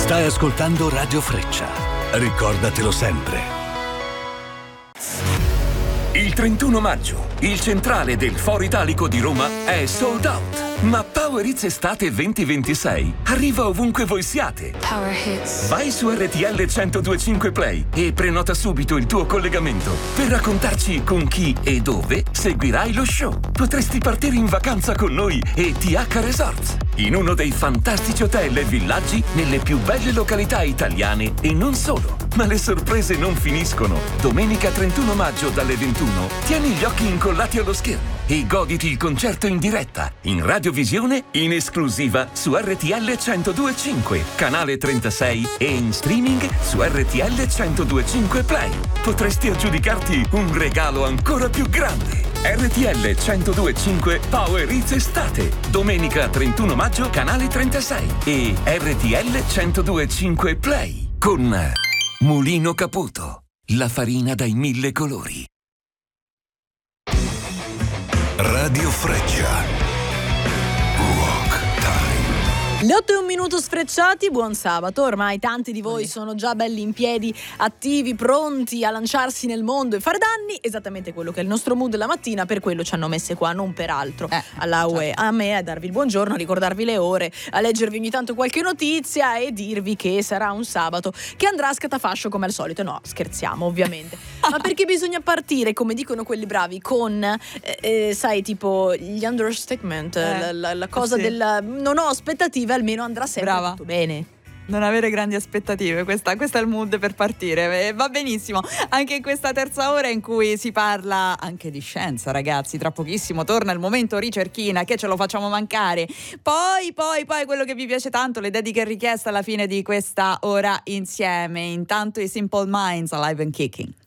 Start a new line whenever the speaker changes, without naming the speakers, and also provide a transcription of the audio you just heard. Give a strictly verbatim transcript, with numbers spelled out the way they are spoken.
Stai ascoltando Radio Freccia. Ricordatelo sempre.
Il trentuno maggio, il centrale del Foro Italico di Roma è sold out. Ma Power Hits Estate venti ventisei arriva ovunque voi siate.
Power Hits.
Vai su R T L centodue e cinque Play e prenota subito il tuo collegamento per raccontarci con chi e dove seguirai lo show. Potresti partire in vacanza con noi e T H Resorts, in uno dei fantastici hotel e villaggi nelle più belle località italiane e non solo. Ma le sorprese non finiscono. Domenica trentuno maggio dalle ventuno tieni gli occhi incollati allo schermo e goditi il concerto in diretta, in radiovisione, in esclusiva su R T L centodue e cinque, canale trentasei e in streaming su R T L centodue e cinque Play. Potresti aggiudicarti un regalo ancora più grande. R T L centodue e cinque Power Hits Estate, domenica trentuno maggio, canale trentasei e R T L centodue e cinque Play con Mulino Caputo, la farina dai mille colori.
Radio Freccia. Rock Time.
Le otto e un minuto sfrecciati, buon sabato. Ormai tanti di voi sono già belli in piedi, attivi, pronti a lanciarsi nel mondo e fare danni. Esattamente quello che è il nostro mood la mattina, per quello ci hanno messe qua, non per altro.
Eh,
alla U E,
certo.
a me, a darvi il buongiorno, a ricordarvi le ore, a leggervi ogni tanto qualche notizia e dirvi che sarà un sabato che andrà a scatafascio come al solito. No, scherziamo ovviamente. Ma perché bisogna partire, come dicono quelli bravi, con, eh, eh, sai, tipo gli understatement,
Eh,
la, la, la cosa
sì.
del non ho aspettative, almeno andrà sempre
Brava.
tutto bene.
Non avere grandi aspettative, questa, questo è il mood per partire, e va benissimo anche in questa terza ora in cui si parla anche di scienza, ragazzi. Tra pochissimo torna il momento ricerchina, che ce lo facciamo mancare. Poi, poi, poi quello che vi piace tanto, le dediche richieste alla fine di questa ora insieme. Intanto i Simple Minds, Alive and Kicking.